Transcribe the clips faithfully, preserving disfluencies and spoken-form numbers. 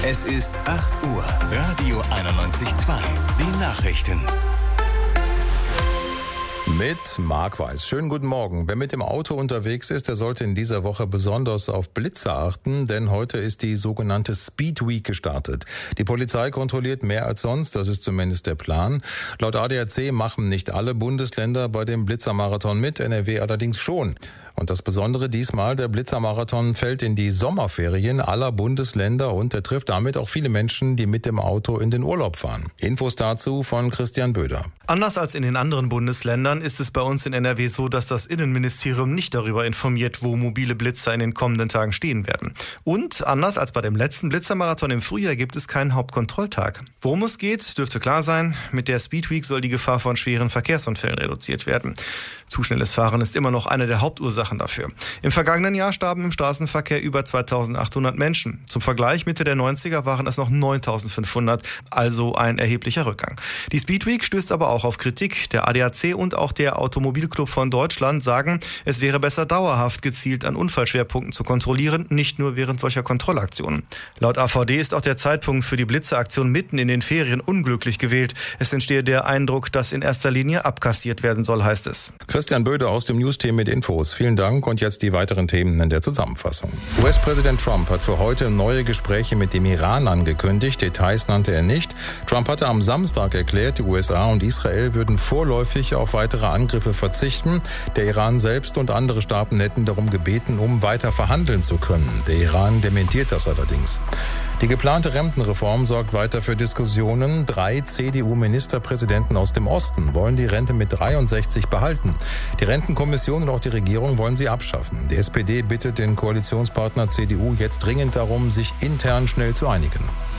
Es ist acht Uhr. Radio einundneunzig Komma zwei. Die Nachrichten. Mit Marc Weiß. Schönen guten Morgen. Wer mit dem Auto unterwegs ist, der sollte in dieser Woche besonders auf Blitzer achten, denn heute ist die sogenannte Speed Week gestartet. Die Polizei kontrolliert mehr als sonst, das ist zumindest der Plan. Laut A D A C machen nicht alle Bundesländer bei dem Blitzermarathon mit, N R W allerdings schon. Und das Besondere diesmal, der Blitzermarathon fällt in die Sommerferien aller Bundesländer und er trifft damit auch viele Menschen, die mit dem Auto in den Urlaub fahren. Infos dazu von Christian Böder. Anders als in den anderen Bundesländern ist es bei uns in N R W so, dass das Innenministerium nicht darüber informiert, wo mobile Blitzer in den kommenden Tagen stehen werden. Und anders als bei dem letzten Blitzermarathon im Frühjahr gibt es keinen Hauptkontrolltag. Worum es geht, dürfte klar sein. Mit der Speed Week soll die Gefahr von schweren Verkehrsunfällen reduziert werden. Zu schnelles Fahren ist immer noch eine der Hauptursachen dafür. Im vergangenen Jahr starben im Straßenverkehr über zweitausendachthundert Menschen. Zum Vergleich, Mitte der neunziger waren es noch neuntausendfünfhundert, also ein erheblicher Rückgang. Die Speed Week stößt aber auch auf Kritik. Der A D A C und auch der Automobilclub von Deutschland sagen, es wäre besser dauerhaft gezielt an Unfallschwerpunkten zu kontrollieren, nicht nur während solcher Kontrollaktionen. Laut A V D ist auch der Zeitpunkt für die Blitzeraktion mitten in den Ferien unglücklich gewählt. Es entstehe der Eindruck, dass in erster Linie abkassiert werden soll, heißt es. Christian Böder aus dem News-Team mit Infos. Vielen Dank und jetzt die weiteren Themen in der Zusammenfassung. U S-Präsident Trump hat für heute neue Gespräche mit dem Iran angekündigt. Details nannte er nicht. Trump hatte am Samstag erklärt, die U S A und Israel würden vorläufig auf weitere Angriffe verzichten. Der Iran selbst und andere Staaten hätten darum gebeten, um weiter verhandeln zu können. Der Iran dementiert das allerdings. Die geplante Rentenreform sorgt weiter für Diskussionen. Drei C D U-Ministerpräsidenten aus dem Osten wollen die Rente mit dreiundsechzig behalten. Die Rentenkommission und auch die Regierung wollen sie abschaffen. Die S P D bittet den Koalitionspartner C D U jetzt dringend darum, sich intern schnell zu einigen.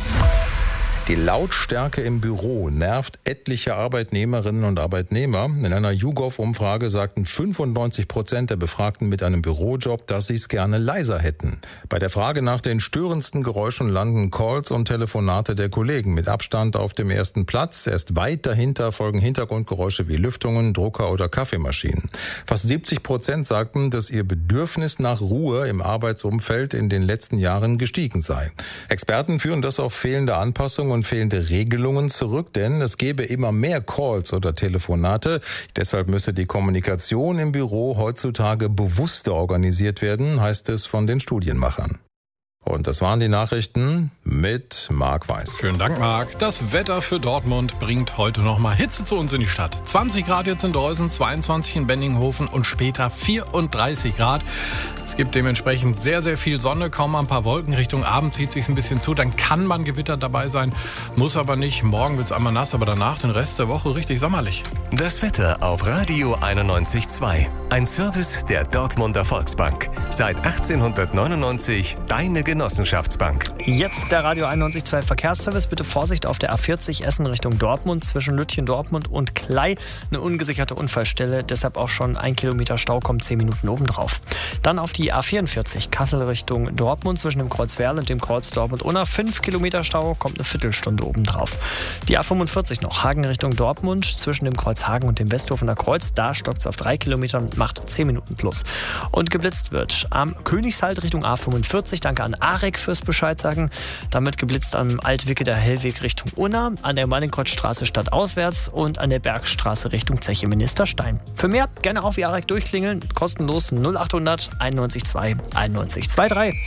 Die Lautstärke im Büro nervt etliche Arbeitnehmerinnen und Arbeitnehmer. In einer YouGov-Umfrage sagten fünfundneunzig Prozent der Befragten mit einem Bürojob, dass sie es gerne leiser hätten. Bei der Frage nach den störendsten Geräuschen landen Calls und Telefonate der Kollegen mit Abstand auf dem ersten Platz. Erst weit dahinter folgen Hintergrundgeräusche wie Lüftungen, Drucker oder Kaffeemaschinen. Fast siebzig Prozent sagten, dass ihr Bedürfnis nach Ruhe im Arbeitsumfeld in den letzten Jahren gestiegen sei. Experten führen das auf fehlende Anpassungen und fehlende Regelungen zurück, denn es gäbe immer mehr Calls oder Telefonate. Deshalb müsse die Kommunikation im Büro heutzutage bewusster organisiert werden, heißt es von den Studienmachern. Und das waren die Nachrichten mit Marc Weiß. Schönen Dank, Marc. Das Wetter für Dortmund bringt heute nochmal Hitze zu uns in die Stadt. zwanzig Grad jetzt in Deusen, zweiundzwanzig in Benninghofen und später vierunddreißig Grad. Es gibt dementsprechend sehr, sehr viel Sonne, kaum mal ein paar Wolken. Richtung Abend zieht sich ein bisschen zu. Dann kann man Gewitter dabei sein, muss aber nicht. Morgen wird es einmal nass, aber danach den Rest der Woche richtig sommerlich. Das Wetter auf Radio einundneunzig Komma zwei. Ein Service der Dortmunder Volksbank. Seit achtzehnhundertneunundneunzig deine Genossenschaftsbank. Jetzt der Radio einundneunzig Komma zwei Verkehrsservice. Bitte Vorsicht auf der A vierzig Essen Richtung Dortmund zwischen Lütchen, Dortmund und Klei. Eine ungesicherte Unfallstelle, deshalb auch schon ein Kilometer Stau, kommt zehn Minuten obendrauf. Dann auf die A vierundvierzig Kassel Richtung Dortmund zwischen dem Kreuz Werl und dem Kreuz Dortmund-Unna. fünf Kilometer Stau, kommt eine Viertelstunde obendrauf. Die A fünfundvierzig noch Hagen Richtung Dortmund zwischen dem Kreuz Hagen und dem Westhofener Kreuz. Da stockt es auf drei Kilometer und macht zehn Minuten plus. Und geblitzt wird am Königshalt Richtung A fünfundvierzig. Danke an Arek fürs Bescheid sagen. Damit geblitzt am Altwickeler Hellweg Richtung Unna, an der Malinkreuzstraße stadtauswärts und an der Bergstraße Richtung Zeche Ministerstein. Für mehr gerne auf wie Arek durchklingeln. Kostenlos null achthundert einundneunzig zwei einundneunzig dreiundzwanzig.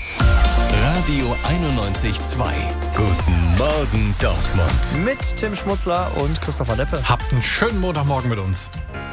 Radio einundneunzig Komma zwei. Guten Morgen Dortmund. Mit Tim Schmutzler und Christopher Leppe. Habt einen schönen Montagmorgen mit uns.